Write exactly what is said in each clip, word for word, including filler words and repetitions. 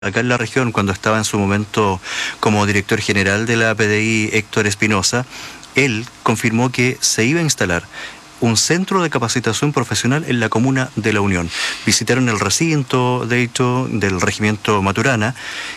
Acá en la región, cuando estaba en su momento como director general de la P D I, Héctor Espinosa, él confirmó que se iba a instalar un centro de capacitación profesional en la comuna de La Unión. Visitaron el recinto, de hecho, del regimiento Maturana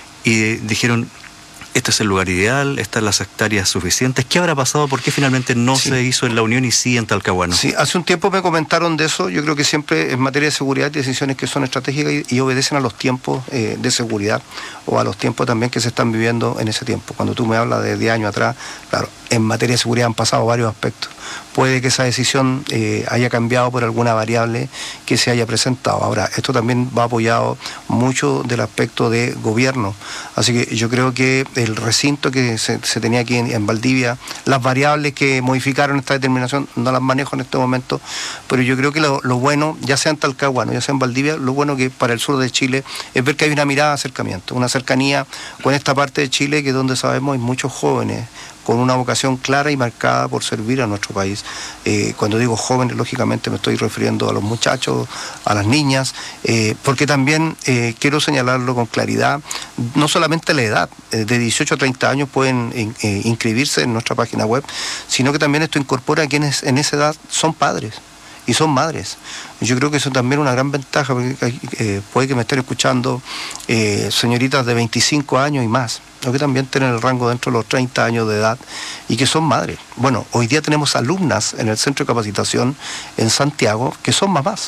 y dijeron: este es el lugar ideal, están las hectáreas suficientes. ¿Qué habrá pasado? ¿Por qué finalmente no sí. se hizo en La Unión y sí en Talcahuano? Sí, hace un tiempo me comentaron de eso. Yo creo que siempre en materia de seguridad hay decisiones que son estratégicas y, y obedecen a los tiempos eh, de seguridad o a los tiempos también que se están viviendo en ese tiempo. Cuando tú me hablas de diez años atrás, claro, en materia de seguridad han pasado varios aspectos. Puede que esa decisión eh, haya cambiado por alguna variable que se haya presentado. Ahora, esto también va apoyado mucho del aspecto de gobierno. Así que yo creo que el recinto que se, se tenía aquí en, en Valdivia, las variables que modificaron esta determinación no las manejo en este momento, pero yo creo que lo, lo bueno, ya sea en Talcahuano, ya sea en Valdivia, lo bueno que para el sur de Chile es ver que hay una mirada de acercamiento, una cercanía con esta parte de Chile que es donde sabemos hay muchos jóvenes con una vocación clara y marcada por servir a nuestro país. Eh, cuando digo jóvenes, lógicamente me estoy refiriendo a los muchachos, a las niñas, eh, porque también eh, quiero señalarlo con claridad, no solamente la edad, eh, de dieciocho a treinta años pueden eh, inscribirse en nuestra página web, sino que también esto incorpora a quienes en esa edad son padres y son madres. Yo creo que eso también es una gran ventaja, porque eh, puede que me estén escuchando eh, señoritas de veinticinco años y más, o que también tienen el rango dentro de los treinta años de edad y que son madres. Bueno, hoy día tenemos alumnas en el centro de capacitación en Santiago que son mamás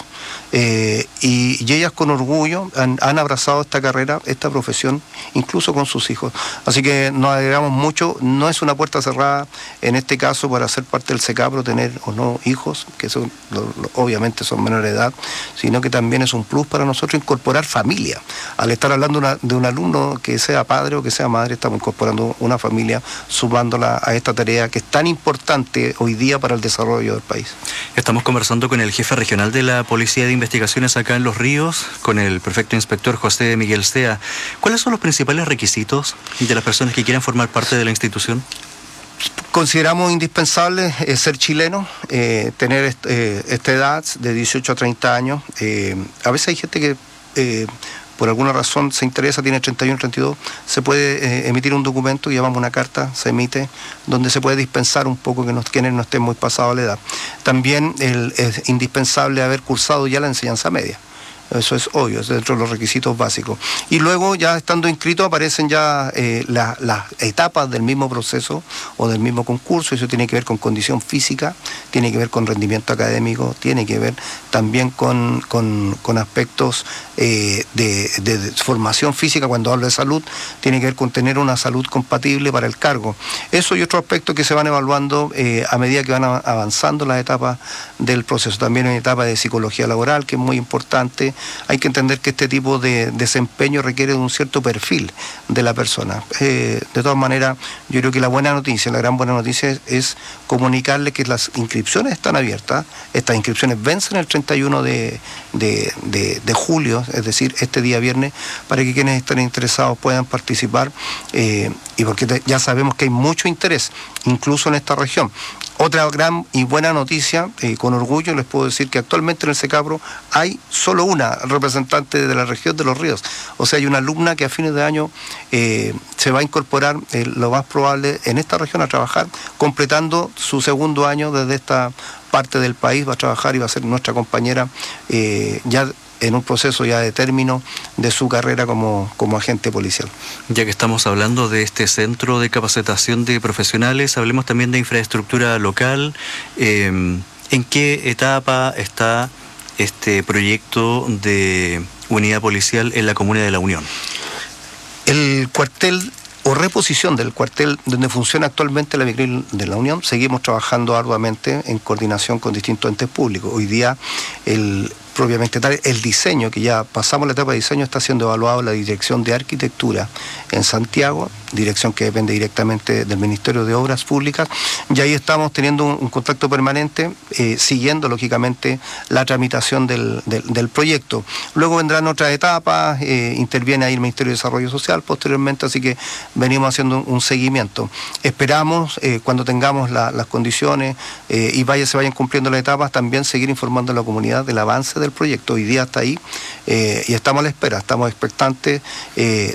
eh, y, y ellas con orgullo han, han abrazado esta carrera, esta profesión, incluso con sus hijos. Así que nos alegramos mucho. No es una puerta cerrada en este caso para ser parte del SECAPRO, tener o no hijos, que son, lo, lo, obviamente son menores de edad, sino que también es un plus para nosotros incorporar familia. Al estar hablando una, de un alumno que sea padre o que sea madre, estamos incorporando una familia, sumándola a esta tarea que es tan importante hoy día para el desarrollo del país. Estamos conversando con el jefe regional de la Policía de Investigaciones acá en Los Ríos, con el prefecto inspector José Miguel Sea. ¿Cuáles son los principales requisitos de las personas que quieran formar parte de la institución? Consideramos indispensable eh, ser chileno, eh, tener est eh, esta edad de dieciocho a treinta años. Eh, a veces hay gente que eh, por alguna razón se interesa, tiene treinta y uno, treinta y dos, se puede eh, emitir un documento, llamamos una carta, se emite, donde se puede dispensar un poco que nos, quienes no estén muy pasados a la edad. También el, es indispensable haber cursado ya la enseñanza media. Eso es obvio, es dentro de los requisitos básicos. Y luego, ya estando inscritos, aparecen ya eh, las la etapas del mismo proceso o del mismo concurso. Eso tiene que ver con condición física, tiene que ver con rendimiento académico, tiene que ver también con, con, con aspectos eh, de, de, de formación física. Cuando hablo de salud, tiene que ver con tener una salud compatible para el cargo. Eso y otros aspectos que se van evaluando eh, a medida que van avanzando las etapas del proceso. También hay una etapa de psicología laboral, que es muy importante. Hay que entender que este tipo de desempeño requiere de un cierto perfil de la persona. Eh, de todas maneras, yo creo que la buena noticia, la gran buena noticia es, es comunicarles que las inscripciones están abiertas. Estas inscripciones vencen el treinta y uno de, de, de, de julio, es decir, este día viernes, para que quienes estén interesados puedan participar eh, y porque te, ya sabemos que hay mucho interés, incluso en esta región. Otra gran y buena noticia, eh, con orgullo les puedo decir que actualmente en el SECAPRO hay solo una representante de la región de Los Ríos. O sea, hay una alumna que a fines de año eh, se va a incorporar, eh, lo más probable, en esta región a trabajar, completando su segundo año desde esta parte del país, va a trabajar y va a ser nuestra compañera eh, ya en un proceso ya de término de su carrera como, como agente policial. Ya que estamos hablando de este centro de capacitación de profesionales, hablemos también de infraestructura local. Eh, ¿En qué etapa está este proyecto de unidad policial en la comuna de La Unión? El cuartel o reposición del cuartel donde funciona actualmente la Migril de La Unión, seguimos trabajando arduamente en coordinación con distintos entes públicos. Hoy día, el propiamente tal, el diseño, que ya pasamos la etapa de diseño, está siendo evaluado en la Dirección de Arquitectura en Santiago, dirección que depende directamente del Ministerio de Obras Públicas, y ahí estamos teniendo un, un contacto permanente, eh, siguiendo lógicamente la tramitación del, del, del proyecto. Luego vendrán otras etapas, eh, interviene ahí el Ministerio de Desarrollo Social posteriormente, así que venimos haciendo un, un seguimiento. Esperamos, eh, cuando tengamos la, las condiciones eh, y vaya, se vayan cumpliendo las etapas, también seguir informando a la comunidad del avance del proyecto. Hoy día está ahí eh, y estamos a la espera, estamos expectantes eh,